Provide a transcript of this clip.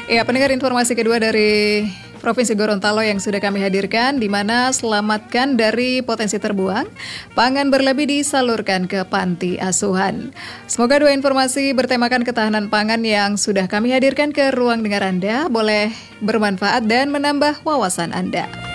Ya, pendengar, informasi kedua dari Provinsi Gorontalo yang sudah kami hadirkan, di mana selamatkan dari potensi terbuang, pangan berlebih disalurkan ke panti asuhan. Semoga dua informasi bertemakan ketahanan pangan yang sudah kami hadirkan ke ruang dengar Anda boleh bermanfaat dan menambah wawasan Anda.